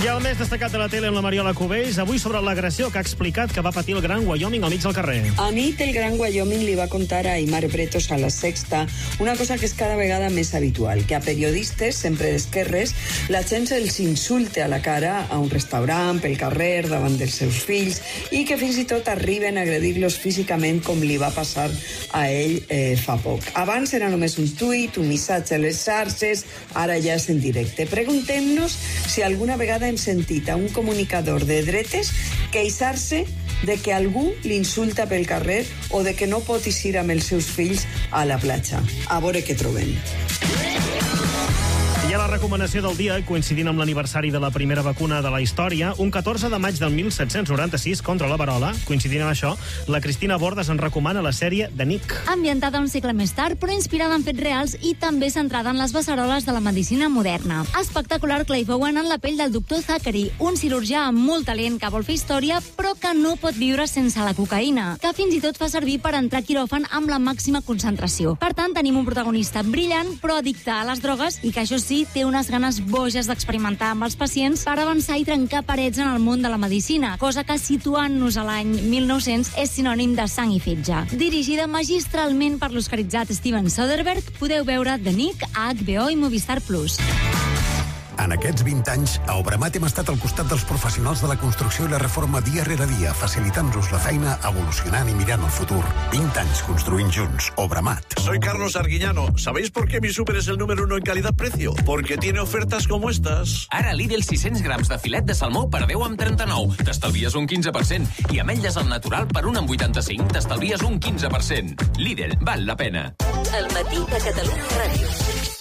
I el més destacat de la tele amb la Mariola Cubells, avui sobre l'agressió que ha explicat que va patir el Gran Wyoming al mig del carrer. Anit, el Gran Wyoming li va contar a Aimar Bretos a La Sexta una cosa que és cada vegada més habitual, que a periodistes, sempre d'esquerres, la gent se'ls insulte a la cara a un restaurant, pel carrer, davant dels seus fills, i que fins i tot arriben a agredir-los físicament com li va passar a ell fa poc. Abans era només un tuit, un missatge a les xarxes, ara ja és en directe. Preguntem-nos si alguna vegada hem sentit a un comunicador de dretes queixar-se de que algú l'insulta pel carrer o de que no pot eixir amb els seus fills a la platja. A veure què trobem. I a la recomanació del dia, coincidint amb l'aniversari de la primera vacuna de la història, un 14 de maig del 1796 contra la verola, coincidint amb això, la Cristina Bordes ens recomana la sèrie de Nick. Ambientada un segle més tard, però inspirada en fets reals i també centrada en les beceroles de la medicina moderna. Espectacular Clive Owen en la pell del doctor Zachary, un cirurgià amb molt talent que vol fer història, però que no pot viure sense la cocaïna, que fins i tot fa servir per entrar a quiròfan amb la màxima concentració. Per tant, tenim un protagonista brillant, però addicte a les drogues i que, això sí, té unes ganes boges d'experimentar amb els pacients per avançar i trencar parets en el món de la medicina, cosa que, situant-nos a l'any 1900, és sinònim de sang i fetge. Dirigida magistralment per l'oscaritzat Steven Soderbergh, podeu veure The Nick a HBO i Movistar Plus. En aquests 20 anys, a Obramat hem estat al costat dels professionals de la construcció i la reforma dia rere dia, facilitant-nos la feina, evolucionant i mirant el futur. 20 anys construint junts. Obramat. Soy Carlos Arguiñano. ¿Sabéis por qué mi súper es el número 1 en calidad-precio? Porque tiene ofertas como estas. Ara Lidl 600 grams de filet de salmó per 10 amb 39. T'estalvies un 15%. I ametlles al natural per 1 amb 85. T'estalvies un 15%. Lidl, val la pena. El matí de Catalunya Ràdio.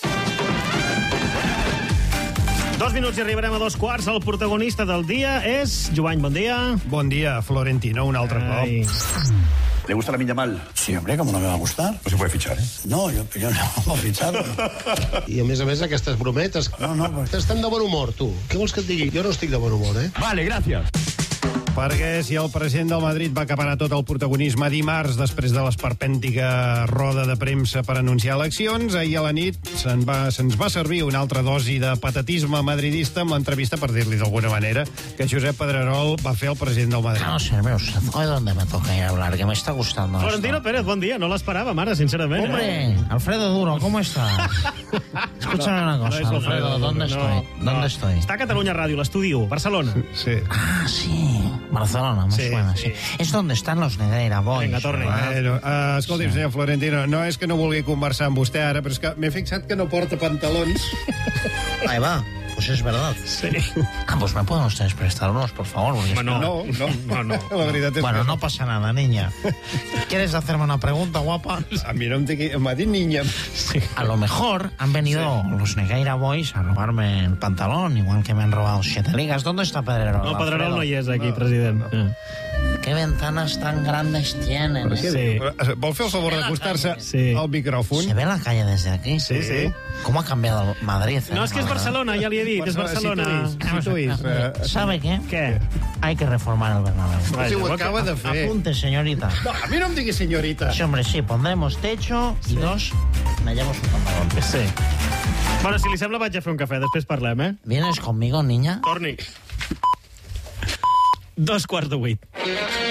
2 minuts i arribarem a 2 quarts. El protagonista del dia és... Jovany, bon dia. Bon dia, Florentino, un altre cop. ¿Le gusta la niña mal? Sí, hombre, ¿cómo no me va a gustar? No se puede fichar, ¿eh? No, yo no puedo fichar. I a més, aquestes brometes... No, pues... Estan de bon humor, tu. Què vols que et digui? Jo no estic de bon humor, eh? Vale, gracias. Perquè si el president del Madrid va acaparar tot el protagonisme dimarts després de l'esperpèntica roda de premsa per anunciar eleccions, ahir a la nit se'ns va servir una altra dosi de patatisme madridista amb l'entrevista, per dir-li d'alguna manera, que Josep Pedrerol va fer al president del Madrid. No sé, hoy dónde me toca ir a hablar, que me está gustando Florentino esto. Pérez, bon dia. No l'esperàvem ara, sincerament. Hombre, Alfredo Duro, ¿cómo estás? Escúchame una cosa, no Alfredo, ¿dónde estoy? ¿Dónde estoy? Està a Catalunya Ràdio, l'estudi 1, Barcelona. Sí. Ah, sí, Barcelona, me suena, sí. Es donde están los Negreira Boys. Vinga, torni. Bueno, escolti'm, senyor Florentino, no és que no vulgui conversar amb vostè ara, però és que m'he fixat que no porta pantalons. Ahí va. Pues es verdad. Sí. Ah, pues me pueden ustedes prestar unos, por favor. No. La veritat és Bueno, que... no pasa nada, niña. ¿Quieres hacerme una pregunta, guapa? A mi no em digui... M'ha dit niña. Sí. A lo mejor han venido los Negreira Boys a robarme el pantalón, igual que me han robado 7 ligas. ¿Dónde está Pedrerol? No, Pedrerol no hi és aquí, No, president. ¿Qué ventanas tan grandes tienen? Sí. Vol fer el favor d'acostar-se al micròfon? ¿Se ve la calle desde aquí? Sí. ¿Cómo ha cambiado Madrid? No, és que és Barcelona, ja li he dit, és Barcelona. Situïs. ¿Sabe qué? Què? Hay que reformar el Bernabéu. Si ho acaba de fer. Apunte, señorita. No, a mi no em digui senyorita. Sí, hombre, sí, pondremos techo y 2, me llevo su pantalón. Sí. Bueno, si li sembla, vaig a fer un cafè, després parlem, eh? ¿Vienes conmigo, niña? Torni. 7:45.